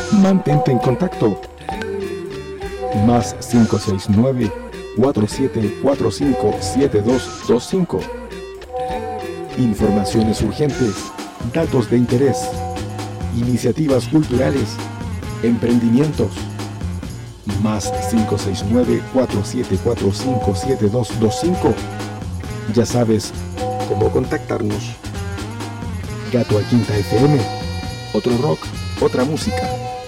Mantente en contacto. Más 569-4745-7225. Informaciones urgentes, datos de interés, iniciativas culturales, emprendimientos. Más 569-4745-7225. Ya sabes cómo contactarnos. Gato a Quinta FM. Otro rock, otra música.